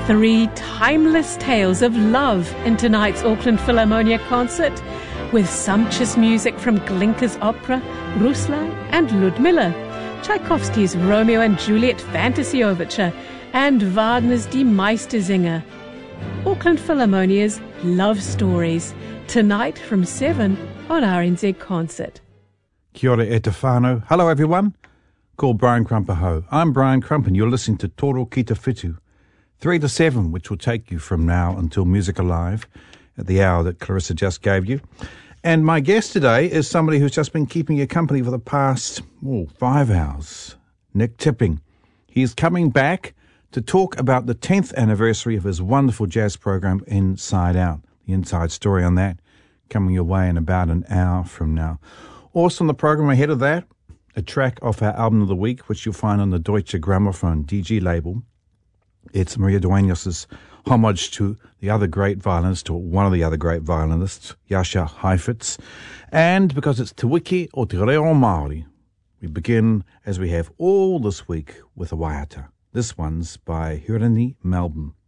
3 timeless tales of love in tonight's Auckland Philharmonia concert, with sumptuous music from Glinka's opera, Ruslan and Ludmilla, Tchaikovsky's Romeo and Juliet Fantasy Overture, and Wagner's Die Meistersinger. Auckland Philharmonia's Love Stories, tonight from 7 on RNZ Concert. Kia ora e te whānau. Hello everyone. Called Brian Crumpaho. I'm Brian Crump and you're listening to Toro Ki Te Whitu, 3 to 7, which will take you from now until Music Alive at the hour that Clarissa just gave you. And my guest today is somebody who's just been keeping you company for the past 5 hours, Nick Tipping. He's coming back to talk about the 10th anniversary of his wonderful jazz program, Inside Out. The inside story on that coming your way in about an hour from now. Also on the program ahead of that, a track off our album of the week, which you'll find on the Deutsche Grammophon DG label. It's Maria Dueñas's homage to the other great violinist, or one of the other great violinists, Jascha Heifetz. And because it's Te Wiki o Te Reo Māori, we begin, as we have all this week, with a waiata. This one's by Hirini Melbourne.